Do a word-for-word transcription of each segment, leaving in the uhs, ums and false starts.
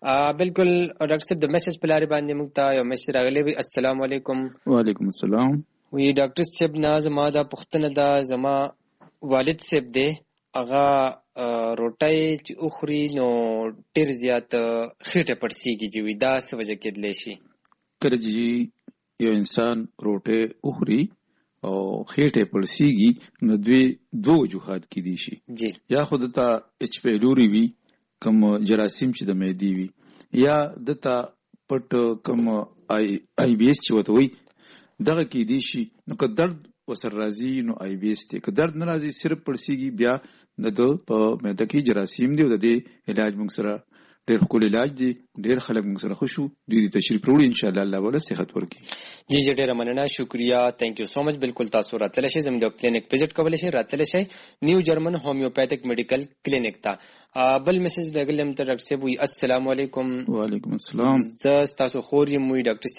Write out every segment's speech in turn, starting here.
بالکل ډاکټر صاحب د میسج په لارې باندې موږ ته یو میسج راغلی وي. السلام علیکم. وعلیکم السلام. وی ډاکټر صاحب نه زما دا پوښتنه ده، زما والد صاحب دی هغه روټۍ چې اخوري نو ډېر زیات خېټه پړسېږي چې وي دا څه وجه کېدلی شي؟ کله چې یو انسان روټۍ اخوري او خېټه پړسېږي نو دوی دوه وجوهات کېدی شي. جی یا خو دته اچ پیلوري وي کوم جراثیم چې د معدې وي، یا دته پټ کوم آی آی بی ایس چې وته وي دغه کېدی شي. نو که درد وسر راځي نو آی بی ایس ته، که درد نه راځي صرف پړسېږي بیا د په معده کې جراثیم دی او د دې علاج موږ سره ډېر ښکلی علاج دی، ډېر خلک موږ سره خوشو دوی د تشریف وروړي ان شاء الله الله ولا صحت ورکړي. جی جی ډېره مننه، شکریہ، تھینک یو سو مچ. بالکل تاسو راتلی شئ زموږ د کلینک وزټ کولی شئ، راتلی شئ نیو جرمن هومیوپیتھک میډیکل کلینک ته. بل میسج راغلی م ته ډاکټر صاحب وي السلام علیکم. وعلیکم السلام. زه ستاسو خور یم وي ډاکټر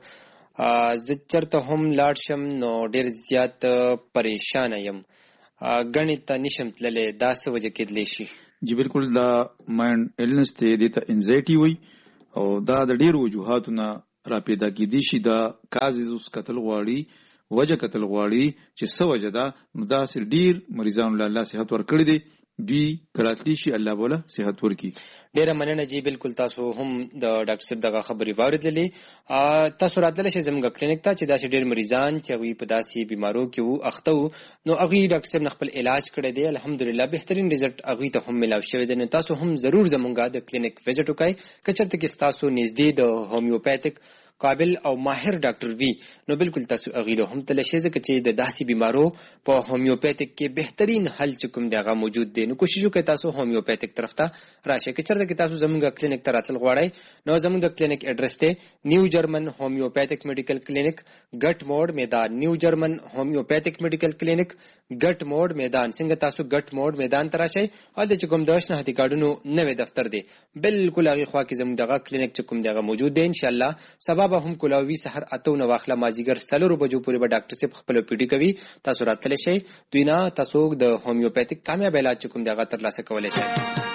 صاحب، زه چېرته هم لاړ شم نو ډېر زیات پریشانه یم، ګڼې ته نشم تللی، دا څه وجه کېدلی شي؟ جی بالکل دا مایند ایلنس ته دې ته انزایټي وي او دا د ډېرو وجوهاتو نه را پیدا کېدی شي. دا کازز اوس کتل غواړي، وجه کتل غواړي چې څه وجه ده. نو داسې ډېر مریضانو له الله صحت ورکړی دی، دوی کراتلی شي الله بوله صحت ورکړي. ډیره مننه جی. بالکل تاسو هم د ډاکټر صاحب دغه خبرې واورېدلې. تاسو راتلی شئ زموږ کلینیک ته چې داسې ډېر مریضان چې هغوی په داسې بیمارو کې وو اخته وو نو هغوی ډاکټر صاحب نه خپل علاج کړی دی، الحمدلله بهترین رزلټ هغوی ته هم ملاو شوی دی. نو تاسو هم ضرور زموږ د کلینیک وزټ وکړئ. که چېرته کې ستاسو نږدې د هومیوپیتھک قابل او ماهر ډاکټر وي نو بالکل تاسو هغوی له هم تللی شئ، ځکه چې د داسې بیمارو په هومیوپیتھک کې بهترین حل چې کوم دی هغه موجود دی. نو کوشش وکړئ تاسو هومیوپیتھک طرف ته راشئ. که چېرته کې تاسو زموږ کلینیک ته راتلل غواړئ نو زموږ د کلینیک ایډرس دی نیو جرمن هومیوپیتھک میډیکل کلینیک ګټ موډ میدان. نیو جرمن هومیوپیتھک میډیکل کلینیک ګټ موډ میدان. څنګه تاسو ګټ موډ میدان ته راشئ او د چې کوم د شناختی کارډونو نوی دفتر دی بالکل هغې خوا کې زموږ دغه کلینیک چې کوم دی هغه موجود دی. انشاءالله سبا به هم کولاوي سحر اته نه واخله مازدیګر څلورو بجو پورې به ډاکټر صاحب خپل پیډي کوي. تاسو راتلی شئ، دوی نه تاسو د هومیوپیتھک کامیاب علاج چې کوم دی هغه ترلاسه کولی شئ.